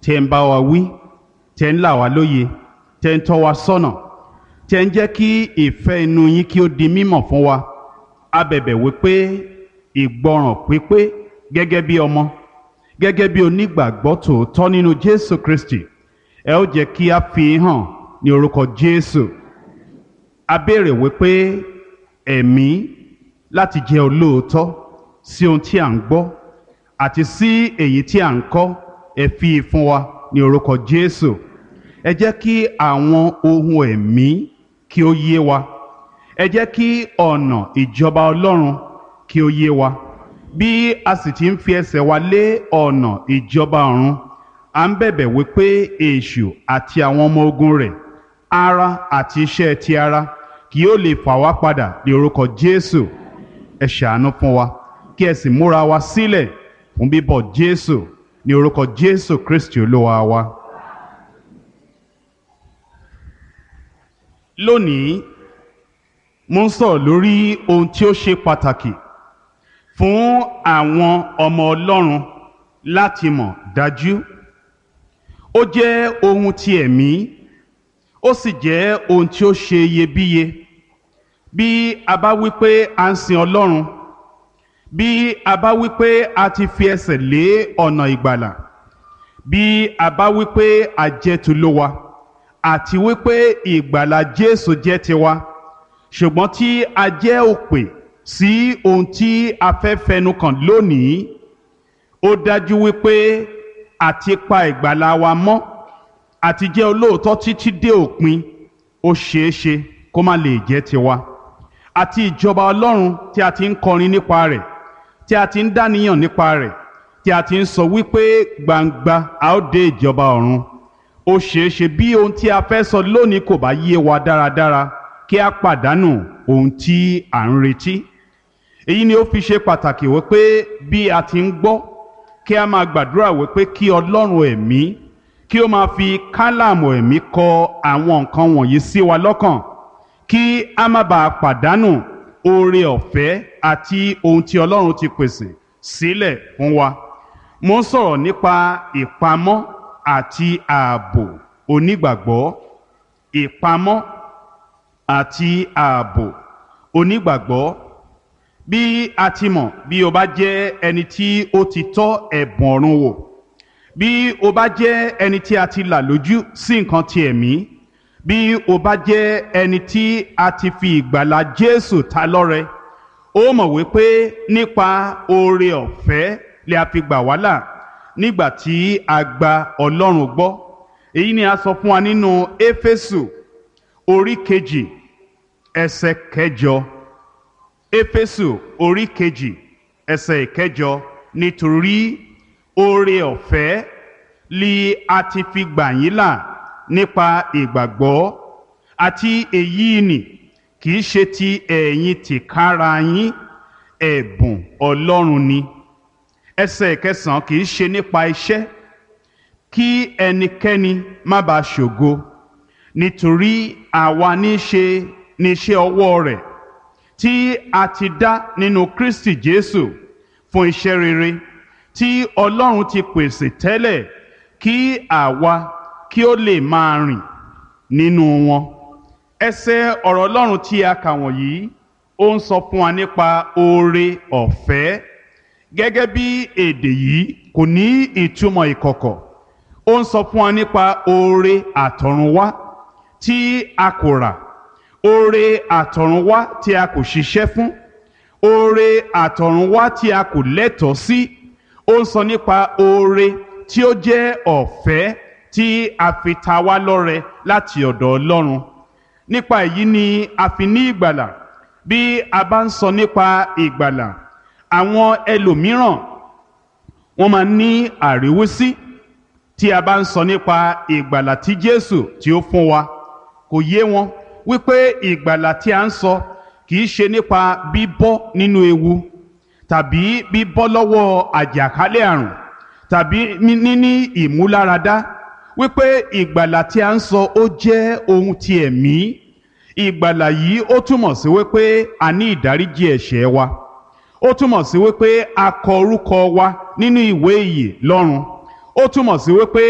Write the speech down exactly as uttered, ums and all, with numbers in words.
tẹ́ ń bá wa wí, tẹ́ ń là wá lóye, tẹ́ ń tọ́ wa sọ́nà, tẹ́ ń jẹ́ kí ìfẹ́ inú yín kí ó di mímọ̀ fún wa. A bẹ̀bẹ̀ wípé ìgbọràn pípé gẹ́gẹ́ bí ọmọ, gẹ́gẹ́ bí onígbàgbọ́ tòótọ́ nínú Jésù Kristi, ẹ ó jẹ́ kí a fi hàn ní orúkọ Jésù. A béèrè wípé ẹ̀mí láti jẹ́ olóòótọ́ sí ohun tí à ń gbọ́ àti sí èyí tí à ń kọ́, ẹ fi fún wa ní orúkọ Jésù. Ẹ jẹ́ kí àwọn ohun ẹ̀mí kí ó yé wa. Ẹ jẹ́ kí ọ̀nà ìjọba Ọlọ́run kí ó yé wa. Bí a sì ti ń fi ẹsẹ̀ wa lé ọ̀nà ìjọba ọ̀run, à ń bẹ̀bẹ̀ wípé èṣù àti àwọn ọmọ ogun rẹ̀, ara àti iṣẹ́ ti ara, kì yóò lè fà wá padà ní orúkọ Jésù. Ẹ ṣàánú fún wa, kí ẹ sì múra wa sílẹ̀ fún bíbọ̀ Jésù ní orúkọ Jésù Kristi Olúwa wa. Lónìí, mo ń sọ̀rọ̀ lórí ohun tí ó ṣe pàtàkì fún àwọn ọmọ Ọlọ́run láti mọ̀ dájú. Ó jẹ́ ohun ti ẹ̀mí, ó sì jẹ́ ohun tí ó ṣe iyebíye. Bí a bá wí pé a ń sin Ọlọ́run, bí a bá wí pé a ti fi ẹsẹ̀ lé ọ̀nà ìgbàlà, bí a bá wí pé a jẹ́ tolówa, àti wí pé ìgbàlà Jésù jẹ́ tiwa, ṣùgbọ́n tí a jẹ́ òpè sí ohun tí a fẹ́ fẹnu kàn lónìí, ó dájú wípé àti pa ìgbàlà wa mọ́ àti jẹ́ olóòótọ́ títí dé òpin, ó ṣeéṣe kó má lè jẹ́ tiwa. Àti ìjọba Ọlọ́run tí a ti ń kọrin nípa rẹ̀, tí a ti ń dáníyàn nípa rẹ̀, tí a ti ń sọ wípé gbangba a ó dé ìjọba ọ̀run, ó ṣeéṣe bí ohun tí a fẹ́ sọ lónìí kò bá yé wa dáradára, kí a pàdánù ohun tí à ń retí. Èyí ni ó fi ṣe pàtàkì wípé bí a ti ń gbọ́, kí a máa gbàdúrà wípé kí Ọlọ́run ẹ̀mí kí ó máa fi kálámù ẹ̀mí kọ àwọn nǹkan wọ̀nyí sí wa lọ́kàn, kí a má bàa pàdánù oore ọ̀fẹ́ àti ohun tí Ọlọ́run ti pèsè sílẹ̀ fún wa. Mo ń sọ̀rọ̀ nípa ìpamọ́ àti ààbò onígbàgbọ́. Ìpamọ́ àti ààbò onígbàgbọ́. Bí a ti mọ̀, bí o bá jẹ́ ẹni tí ó ti tọ́ ẹ̀bùn ọ̀run wò, bí o bá jẹ́ ẹni tí a ti là lójú sí nǹkan ti ẹ̀mí, bí o bá jẹ́ ẹni tí a ti fi ìgbàlà Jésù ta lọ́rẹ, ó mọ̀ wípé nípa oore ọ̀fẹ́ lè a fi gbà wá là nígbà tí a gba Ọlọ́run gbọ́. Èyí ni a sọ fún wa nínú Éfésù orí kejì ẹsẹ̀ kẹjọ. Éfésù orí kejì ẹsẹ̀ ìkẹjọ, nítorí oore ọ̀fẹ́ li a ti fi gbà yín là nípa ìgbàgbọ́, àti èyí nì kì í ṣe ti ẹ̀yin tìkára yín, ẹ̀bùn Ọlọ́run ni. Ẹsẹ̀ ìkẹsàn-án, kì í ṣe nípa iṣẹ́, kí ẹnikẹ́ni má bàa ṣògo, nítorí àwa ní ṣe ní iṣẹ́ ọwọ́ rẹ̀, tí a ti dá nínú Kristi Jésù fún iṣẹ́ rere tí Ọlọ́run ti pèsè tẹ́lẹ̀ kí àwa kí ó lè máa rìn nínú wọn. Ẹsẹ̀ ọ̀rọ̀ Ọlọ́run tí a kà wọ̀nyí, ó ń sọ fún wa nípa oore ọ̀fẹ́. Gẹ́gẹ́ bí èdè yìí kò ní ìtumọ̀ ìkọ̀kọ̀, ó ń sọ fún wa nípa oore àtọ̀runwá tí a kò rà, oore àtọ̀runwá tí a kò ṣiṣẹ́ fún, oore àtọ̀runwá tí a kò lẹ́tọ̀ọ́ sí. Ó ń sọ nípa oore tí ó jẹ́ ọ̀fẹ́ tí a fi ta wá lọ́rẹ láti ọ̀dọ̀ Ọlọ́run. Nípa èyí ni a fi ní ìgbàlà. Bí a bá ń sọ nípa ìgbàlà, àwọn ẹlòmíràn wọ́n máa ní àríwísí tí a bá ń sọ nípa ìgbàlà tí Jésù tí ó fún wa. Kò yé wọn wípé ìgbàlà tí a ń sọ kì í ṣe nípa bíbọ́ nínú ewu, tàbí bíbọ́ lọ́wọ́ àjàkálẹ̀ àrùn, tàbí níní ìmúláradá, wípé ìgbàlà tí a ń sọ ó jẹ́ ohun ti ẹ̀mí. Ìgbàlà yìí ó túmọ̀ sí wípé a ní ìdáríjì ẹ̀ṣẹ̀ wa. Ó túmọ̀ sí wípé a kọ orúkọ wa nínú ìwé ìyè lọ́run. Ó túmọ̀ sí wípé